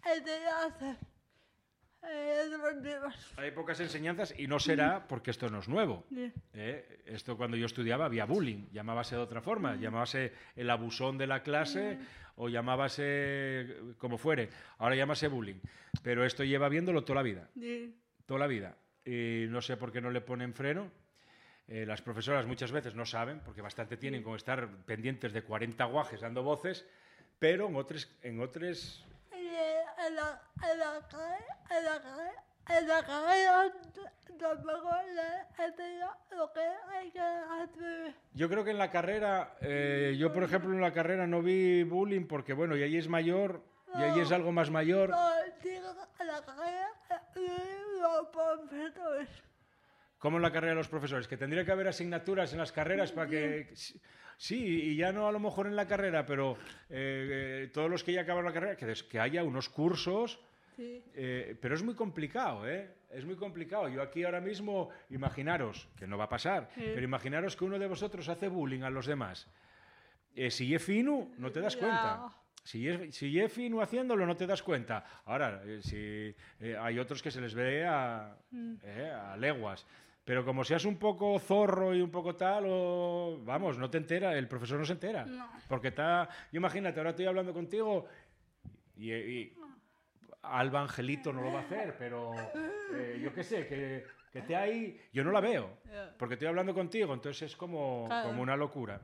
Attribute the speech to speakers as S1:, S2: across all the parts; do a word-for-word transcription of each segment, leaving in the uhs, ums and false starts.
S1: enseñanzas eh, deportivas.
S2: Hay pocas enseñanzas y no será porque esto no es nuevo.
S1: Sí.
S2: ¿eh? Esto cuando yo estudiaba había bullying, llamábase de otra forma, llamábase el abusón de la clase o llamábase como fuere. Ahora llámase bullying. Pero esto lleva viéndolo toda la vida.
S1: Sí.
S2: Toda la vida. Y no sé por qué no le ponen freno. Eh, las profesoras muchas veces no saben, porque bastante tienen con estar pendientes de cuarenta guajes dando voces, pero en otros... En otros
S1: En la, en la carrera, en la carrera, en la carrera tampoco le enseña lo que hay que hacer.
S2: yo creo que en la carrera, eh, yo por ejemplo en la carrera no vi bullying porque bueno, y ahí es mayor, y ahí es algo más mayor.
S1: No, digo, en la carrera los profesores.
S2: ¿Cómo en la carrera de los profesores? Que tendría que haber asignaturas en las carreras para que... Sí, y ya no a lo mejor en la carrera, pero eh, eh, todos los que ya acaban la carrera, que, des, que haya unos cursos,
S1: Sí.
S2: eh, pero es muy complicado, ¿eh? Es muy complicado. Yo aquí ahora mismo, imaginaros, que no va a pasar,
S1: Sí.
S2: pero imaginaros que uno de vosotros hace bullying a los demás. Eh, si es fino, no te das
S1: Ya.
S2: cuenta. Si es, si es fino haciéndolo, no te das cuenta. Ahora, eh, si eh, hay otros que se les ve a, eh, a leguas. Pero como seas un poco zorro y un poco tal, o, vamos, no te entera, el profesor no se entera.
S1: No.
S2: Porque está... Yo imagínate, ahora estoy hablando contigo y, y Alba Angelito no lo va a hacer, pero eh, yo qué sé, que, que esté ahí... Yo no la veo, porque estoy hablando contigo, entonces es como,
S1: Claro.
S2: como una locura.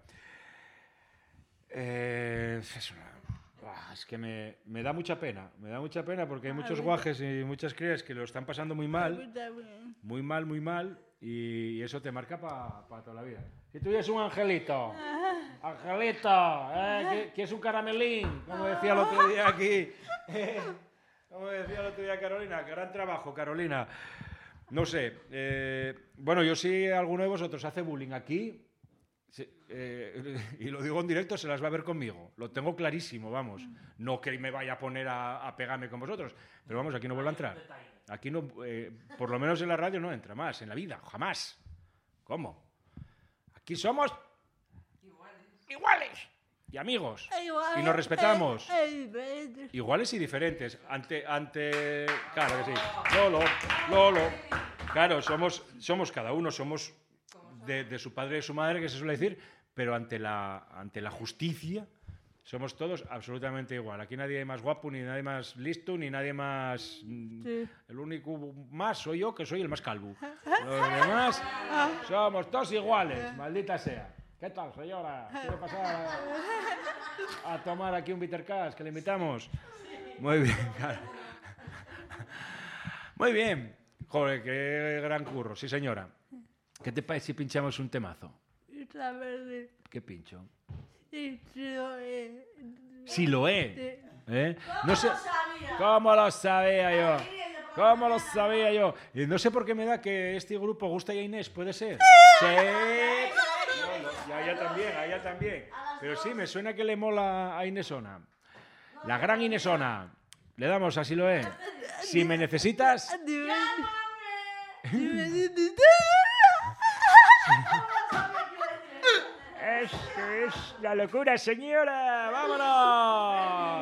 S2: Eh, es, una- ah, es que me, me da mucha pena, me da mucha pena porque hay muchos guajes y muchas crías que lo están pasando muy mal, muy mal, muy mal, y, y eso te marca para pa toda la vida. Si tú eres un angelito, angelito, eh, que, que es un caramelín, como decía el otro día aquí, eh, como decía el otro día Carolina, gran trabajo, Carolina. No sé, eh, bueno, yo sí, alguno de vosotros hace bullying aquí, sí, eh, y lo digo en directo, se las va a ver conmigo. Lo tengo clarísimo, vamos. No que me vaya a poner a, a pegarme con vosotros, pero vamos, aquí no vuelvo a entrar. Aquí no, eh, por lo menos en la radio no entra más, en la vida, jamás. ¿Cómo? Aquí somos iguales y amigos y nos respetamos. Iguales y diferentes. Ante, ante, claro que sí. Lolo, Lolo. Claro, somos, somos cada uno, somos de, de su padre y de su madre, que se suele decir, pero ante la, ante la justicia somos todos absolutamente igual. Aquí nadie más guapo, ni nadie más listo, ni nadie más...
S1: Sí.
S2: El único más soy yo, que soy el más calvo. Los demás somos todos iguales, maldita sea. ¿Qué tal, señora? ¿Quiere pasar a, a tomar aquí un bitter cash que le invitamos? Muy bien, claro. Muy bien. Joder, qué gran curro, sí señora. ¿Qué te parece si pinchamos un temazo? ¿Qué pincho? Si lo es. ¿Eh? No sé. ¿Cómo lo sabía yo? ¿Cómo lo sabía yo? Y no sé por qué me da que este grupo gusta a Inés, ¿puede ser? Sí. Y a ella también, a ella también. Pero sí, me suena que le mola a Inesona. La gran Inesona. Le damos, así lo es. Si me necesitas... Esto es la locura, señora. ¡Vámonos!